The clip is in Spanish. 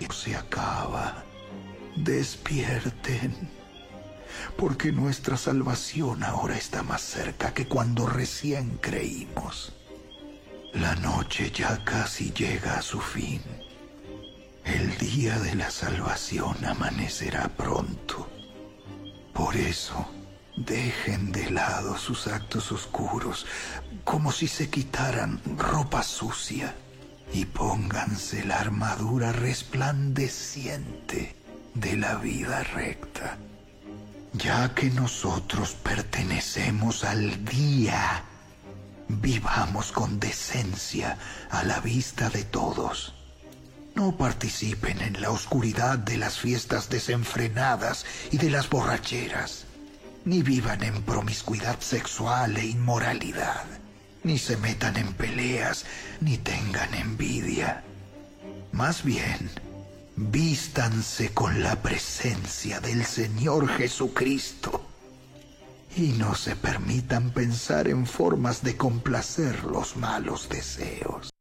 tiempo se acaba. Despierten, porque nuestra salvación ahora está más cerca que cuando recién creímos. La noche ya casi llega a su fin. El día de la salvación amanecerá pronto. Por eso, dejen de lado sus actos oscuros, como si se quitaran ropa sucia, y pónganse la armadura resplandeciente de la vida recta. Ya que nosotros pertenecemos al día, vivamos con decencia a la vista de todos. No participen en la oscuridad de las fiestas desenfrenadas y de las borracheras, ni vivan en promiscuidad sexual e inmoralidad, ni se metan en peleas, ni tengan envidia. Más bien, vístanse con la presencia del Señor Jesucristo y no se permitan pensar en formas de complacer los malos deseos.